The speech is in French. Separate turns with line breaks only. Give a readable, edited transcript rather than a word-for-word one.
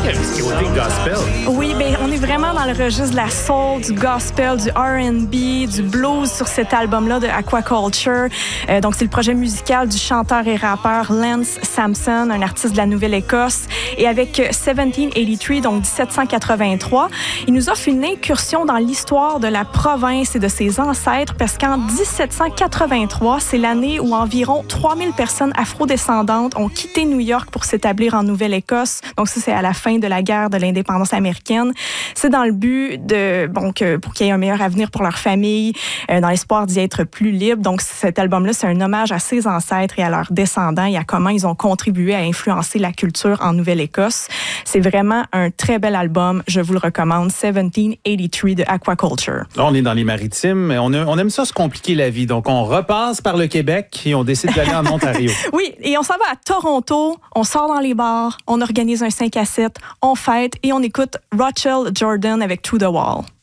qu'il y a un petit côté gospel.
Oui, bien, on est vraiment dans le registre de la soul, du gospel, du R&B, du blues sur cet album-là de Aquaculture. Donc, c'est le projet musical du chanteur et rappeur Lance Samson, un artiste de la Nouvelle-Écosse. Et avec 1783, donc 1783, il nous offre une incursion dans l'histoire de la province et de ses ancêtres parce qu'en 1783, c'est l'année où environ 3000 personnes afrodescendantes ont quitté New York pour s'établir en Nouvelle-Écosse. Donc ça, c'est à la fin de la guerre de l'indépendance américaine. C'est dans le but pour qu'il y ait un meilleur avenir pour leur famille, dans l'espoir d'y être plus libre. Donc cet album-là, c'est un hommage à ses ancêtres et à leurs descendants et à comment ils ont contribué à influencer la culture en Nouvelle-Écosse. C'est vraiment un très bel album. Je vous le recommande. 1783 de Aquaculture.
Là, on est dans les maritimes. On aime ça se compliquer la vie. Donc, on repasse par le Québec et on décide d'aller en Ontario.
Oui, et on s'en va à Toronto. On sort dans les bars, on organise un 5 à 7, on fête et on écoute Rachel Jordan avec To The Wall.